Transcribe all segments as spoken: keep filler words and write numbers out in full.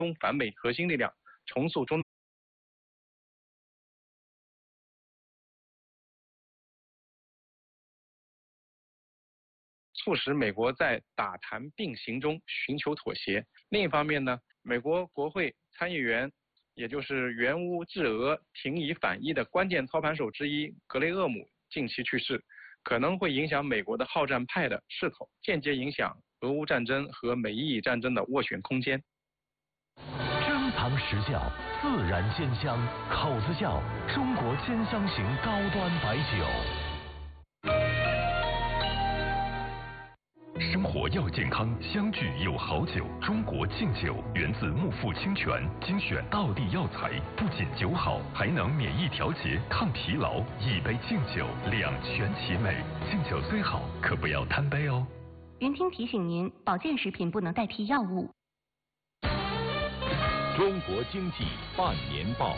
中反美核心力量，重塑中。促使美国在打谈并行中寻求妥协。另一方面呢，美国国会参议员，也就是援乌制俄、停以反伊的关键操盘手之一格雷厄姆近期去世，可能会影响美国的好战派的势头，间接影响俄乌战争和美伊以战争的斡旋空间。 珍藏实窖，自然鲜香，口子窖，中国兼香型高端白酒。 生活要健康，相聚有好酒。中国敬酒源自木富清泉，精选道地药材，不仅酒好，还能免疫调节、抗疲劳。一杯敬酒，两全其美。敬酒虽好，可不要贪杯哦。 云听提醒您，保健食品不能代替药物。 中国经济半年报。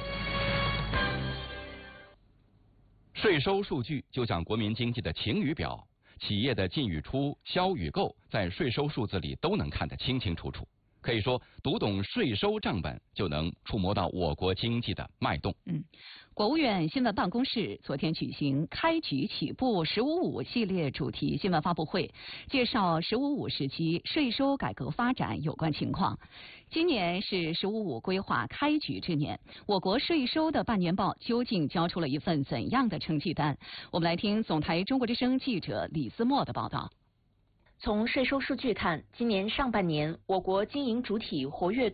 税收数据就像国民经济的晴雨表。企业的进与出、销与购，在税收数字里都能看得清清楚楚。可以说，读懂税收账本，就能触摸到我国经济的脉动。 嗯，国务院新闻办公室昨天举行“开局起步“十五五”系列主题新闻发布会，介绍“十五五”时期税收改革发展有关情况。今年是“十五五”规划开局之年，我国税收的半年报究竟交出了一份怎样的成绩单？我们来听总台中国之声记者李思墨的报道。 从税收数据看，今年上半年我国经营主体活跃